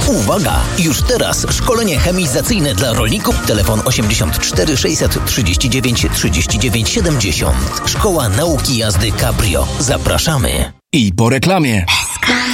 Uwaga! Już teraz szkolenie chemizacyjne dla rolników. Telefon 84 639 39 70. Szkoła Nauki Jazdy Cabrio. Zapraszamy. I po reklamie.